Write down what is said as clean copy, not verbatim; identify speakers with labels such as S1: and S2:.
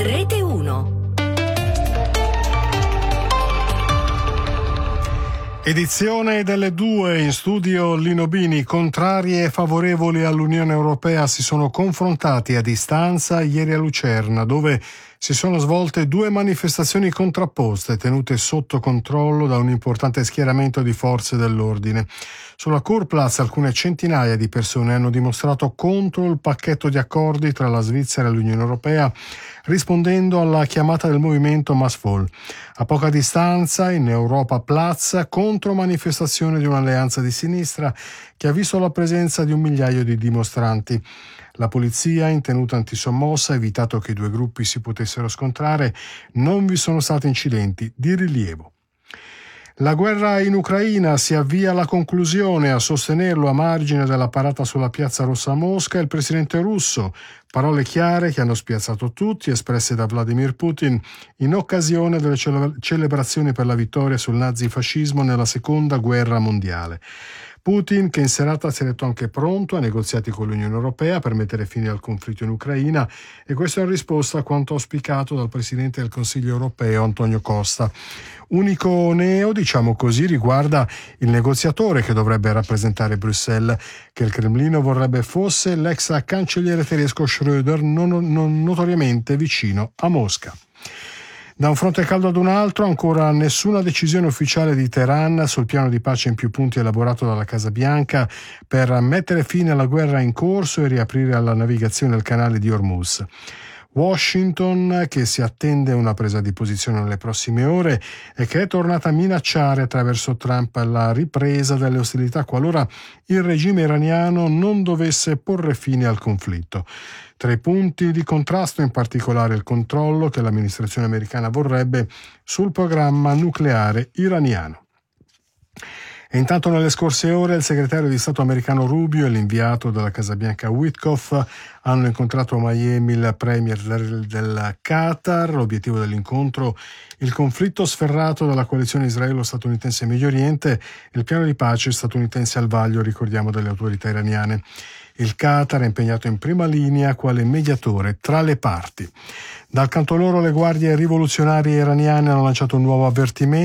S1: Rete 1.
S2: Edizione delle 2, in studio Lino Bini. Contrari e favorevoli all'Unione Europea si sono confrontati a distanza ieri a Lucerna, dove si sono svolte 2 manifestazioni contrapposte tenute sotto controllo da un importante schieramento di forze dell'ordine. Sulla Kurplatz alcune centinaia di persone hanno dimostrato contro il pacchetto di accordi tra la Svizzera e l'Unione Europea, rispondendo alla chiamata del movimento Massvoll. A poca distanza, in Europa Platz, contromanifestazione di un'alleanza di sinistra che ha visto la presenza di 1 migliaio di dimostranti. La polizia, in tenuta antisommossa, ha evitato che i 2 gruppi si potessero scontrare. Non vi sono stati incidenti di rilievo. La guerra in Ucraina si avvia alla conclusione. A sostenerlo a margine della parata sulla Piazza Rossa a Mosca il presidente russo. Parole chiare che hanno spiazzato tutti, espresse da Vladimir Putin in occasione delle celebrazioni per la vittoria sul nazifascismo nella Seconda Guerra Mondiale. Putin, che in serata si è detto anche pronto a negoziati con l'Unione Europea per mettere fine al conflitto in Ucraina, e questo in risposta a quanto auspicato dal Presidente del Consiglio Europeo Antonio Costa. Unico neo, diciamo così, riguarda il negoziatore che dovrebbe rappresentare Bruxelles, che il Cremlino vorrebbe fosse l'ex cancelliere tedesco Schröder, non notoriamente vicino a Mosca. Da un fronte caldo ad un altro, ancora nessuna decisione ufficiale di Teheran sul piano di pace in più punti elaborato dalla Casa Bianca per mettere fine alla guerra in corso e riaprire la navigazione del canale di Hormuz. Washington, che si attende una presa di posizione nelle prossime ore e che è tornata a minacciare attraverso Trump la ripresa delle ostilità qualora il regime iraniano non dovesse porre fine al conflitto. Tra i punti di contrasto in particolare il controllo che l'amministrazione americana vorrebbe sul programma nucleare iraniano. E intanto nelle scorse ore il segretario di Stato americano Rubio e l'inviato della Casa Bianca Witkoff hanno incontrato a Miami il premier del Qatar. L'obiettivo dell'incontro: il conflitto sferrato dalla coalizione israelo-statunitense in Medio Oriente e il piano di pace statunitense al vaglio, ricordiamo, delle autorità iraniane. Il Qatar è impegnato in prima linea quale mediatore tra le parti. Dal canto loro le guardie rivoluzionarie iraniane hanno lanciato un nuovo avvertimento.